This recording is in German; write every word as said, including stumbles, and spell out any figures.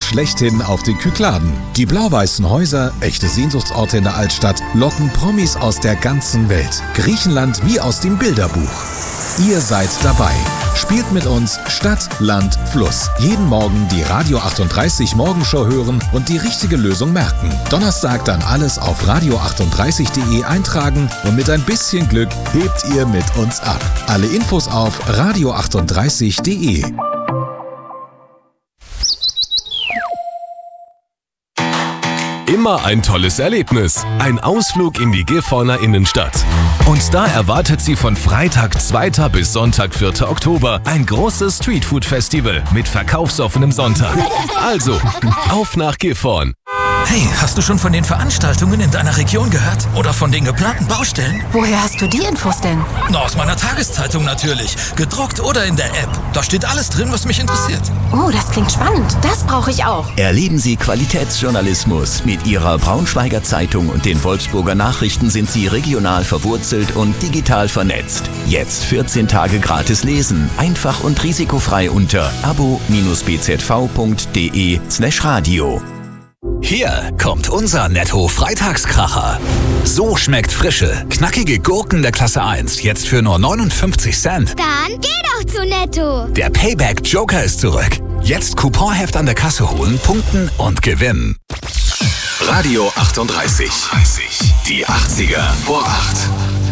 schlechthin auf den Kykladen. Die blau-weißen Häuser, echte Sehnsuchtsorte in der Altstadt, locken Promis aus der ganzen Welt. Griechenland wie aus dem Bilderbuch. Ihr seid dabei. Spielt mit uns Stadt, Land, Fluss. Jeden Morgen die Radio achtunddreißig Morgenshow hören und die richtige Lösung merken. Donnerstag dann alles auf radio achtunddreißig punkt de eintragen und mit ein bisschen Glück hebt ihr mit uns ab. Alle Infos auf radio achtunddreißig punkt de. Immer ein tolles Erlebnis. Ein Ausflug in die Gifhorner Innenstadt. Und da erwartet Sie von Freitag zweiten bis Sonntag vierten Oktober ein großes Streetfood-Festival mit verkaufsoffenem Sonntag. Also, auf nach Gifhorn. Hey, hast du schon von den Veranstaltungen in deiner Region gehört? Oder von den geplanten Baustellen? Woher hast du die Infos denn? Na, aus meiner Tageszeitung natürlich. Gedruckt oder in der App. Da steht alles drin, was mich interessiert. Oh, das klingt spannend. Das brauche ich auch. Erleben Sie Qualitätsjournalismus. Mit Ihrer Braunschweiger Zeitung und den Wolfsburger Nachrichten sind Sie regional verwurzelt und digital vernetzt. Jetzt vierzehn Tage gratis lesen. Einfach und risikofrei unter abo-bzv.de slash radio. Hier kommt unser Netto-Freitagskracher. So schmeckt frische, knackige Gurken der Klasse eins jetzt für nur neunundfünfzig Cent. Dann geh doch zu Netto. Der Payback-Joker ist zurück. Jetzt Couponheft an der Kasse holen, punkten und gewinnen. Radio achtunddreißig. Die achtziger vor acht.